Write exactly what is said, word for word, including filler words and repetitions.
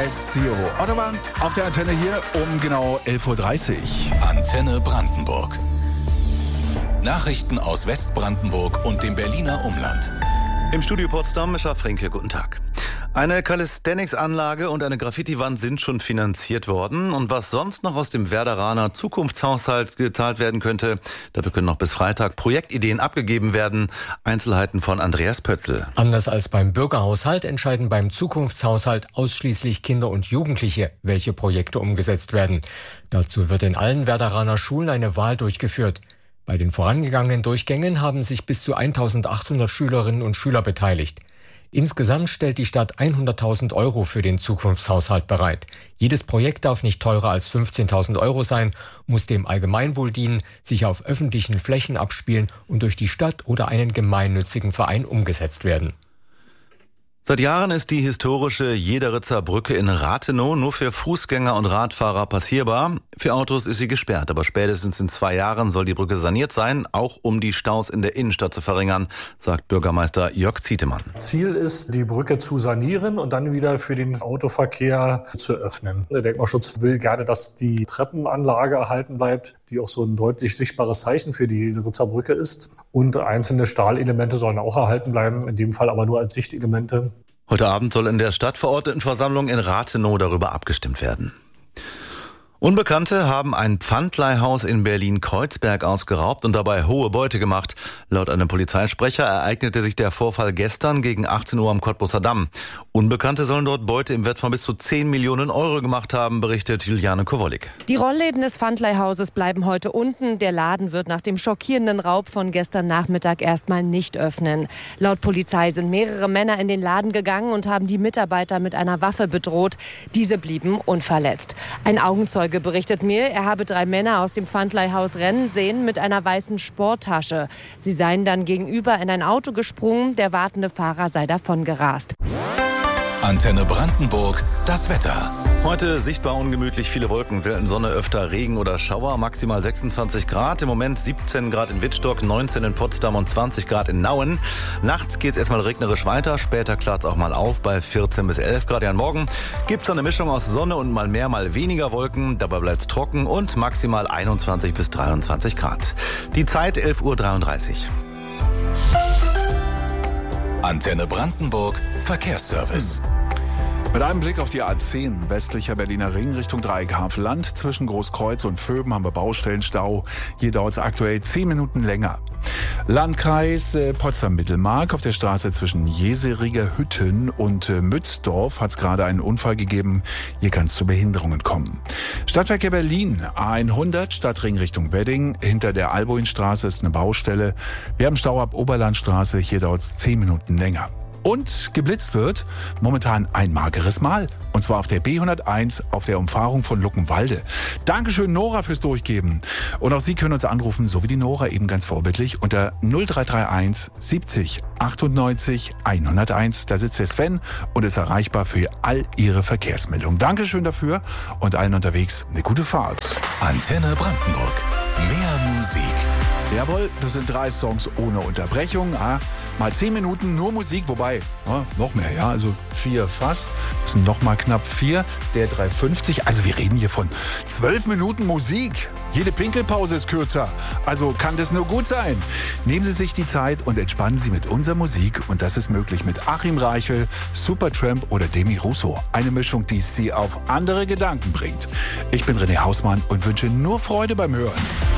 Rise Zero. Autobahn auf der Antenne hier um genau elf Uhr dreißig. Antenne Brandenburg. Nachrichten aus Westbrandenburg und dem Berliner Umland. Im Studio Potsdam, Mischa Frenke, guten Tag. Eine Calisthenics-Anlage und eine Graffiti-Wand sind schon finanziert worden. Und was sonst noch aus dem Werderaner Zukunftshaushalt gezahlt werden könnte, dafür können noch bis Freitag Projektideen abgegeben werden. Einzelheiten von Andreas Pötzl. Anders als beim Bürgerhaushalt entscheiden beim Zukunftshaushalt ausschließlich Kinder und Jugendliche, welche Projekte umgesetzt werden. Dazu wird in allen Werderaner Schulen eine Wahl durchgeführt. Bei den vorangegangenen Durchgängen haben sich bis zu eintausendachthundert Schülerinnen und Schüler beteiligt. Insgesamt stellt die Stadt hunderttausend Euro für den Zukunftshaushalt bereit. Jedes Projekt darf nicht teurer als fünfzehntausend Euro sein, muss dem Allgemeinwohl dienen, sich auf öffentlichen Flächen abspielen und durch die Stadt oder einen gemeinnützigen Verein umgesetzt werden. Seit Jahren ist die historische Jederitzer Brücke in Rathenow nur für Fußgänger und Radfahrer passierbar. Für Autos ist sie gesperrt, aber spätestens in zwei Jahren soll die Brücke saniert sein, auch um die Staus in der Innenstadt zu verringern, sagt Bürgermeister Jörg Zietemann. Ziel ist, die Brücke zu sanieren und dann wieder für den Autoverkehr zu öffnen. Der Denkmalschutz will gerne, dass die Treppenanlage erhalten bleibt, die auch so ein deutlich sichtbares Zeichen für die Jederitzer Brücke ist. Und einzelne Stahlelemente sollen auch erhalten bleiben, in dem Fall aber nur als Sichtelemente. Heute Abend soll in der Stadtverordnetenversammlung in Rathenow darüber abgestimmt werden. Unbekannte haben ein Pfandleihhaus in Berlin-Kreuzberg ausgeraubt und dabei hohe Beute gemacht. Laut einem Polizeisprecher ereignete sich der Vorfall gestern gegen achtzehn Uhr am Cottbusser Damm. Unbekannte sollen dort Beute im Wert von bis zu zehn Millionen Euro gemacht haben, berichtet Juliane Kowollik. Die Rollläden des Pfandleihhauses bleiben heute unten. Der Laden wird nach dem schockierenden Raub von gestern Nachmittag erstmal nicht öffnen. Laut Polizei sind mehrere Männer in den Laden gegangen und haben die Mitarbeiter mit einer Waffe bedroht. Diese blieben unverletzt. Ein Augenzeuge berichtet mir, er habe drei Männer aus dem Pfandleihhaus rennen sehen mit einer weißen Sporttasche. Sie seien dann gegenüber in ein Auto gesprungen, der wartende Fahrer sei davongerast. Antenne Brandenburg, das Wetter. Heute sichtbar ungemütlich, viele Wolken, selten Sonne, öfter Regen oder Schauer, maximal sechsundzwanzig Grad. Im Moment siebzehn Grad in Wittstock, neunzehn in Potsdam und zwanzig Grad in Nauen. Nachts geht es erstmal regnerisch weiter, später klart es auch mal auf bei vierzehn bis elf Grad. Ja, morgen gibt es eine Mischung aus Sonne und mal mehr, mal weniger Wolken. Dabei bleibt es trocken und maximal einundzwanzig bis dreiundzwanzig Grad. Die Zeit elf Uhr dreiunddreißig. Antenne Brandenburg, Verkehrsservice. Mit einem Blick auf die A zehn, westlicher Berliner Ring Richtung Dreieck Havelland. Zwischen Großkreuz und Vöben haben wir Baustellenstau. Hier dauert es aktuell zehn Minuten länger. Landkreis äh, Potsdam-Mittelmark. Auf der Straße zwischen Jeseriger Hütten und äh, Mützdorf hat es gerade einen Unfall gegeben. Hier kann es zu Behinderungen kommen. Stadtverkehr Berlin, A hundert, Stadtring Richtung Wedding. Hinter der Alboinstraße ist eine Baustelle. Wir haben Stau ab Oberlandstraße. Hier dauert es zehn Minuten länger. Und geblitzt wird momentan ein mageres Mal. Und zwar auf der B hunderteins auf der Umfahrung von Luckenwalde. Dankeschön, Nora, fürs Durchgeben. Und auch Sie können uns anrufen, so wie die Nora eben ganz vorbildlich, unter null drei drei eins siebzig achtundneunzig hunderteins. Da sitzt der Sven und ist erreichbar für all Ihre Verkehrsmeldungen. Dankeschön dafür und allen unterwegs eine gute Fahrt. Antenne Brandenburg. Mehr Musik. Jawohl, das sind drei Songs ohne Unterbrechung. Ah, mal zehn Minuten nur Musik, wobei, ah, noch mehr, ja, also vier fast. Das sind noch mal knapp vier, der drei fünfzig. Also wir reden hier von zwölf Minuten Musik. Jede Pinkelpause ist kürzer. Also kann das nur gut sein. Nehmen Sie sich die Zeit und entspannen Sie mit unserer Musik. Und das ist möglich mit Achim Reichel, Supertramp oder Demi Russo. Eine Mischung, die Sie auf andere Gedanken bringt. Ich bin René Hausmann und wünsche nur Freude beim Hören.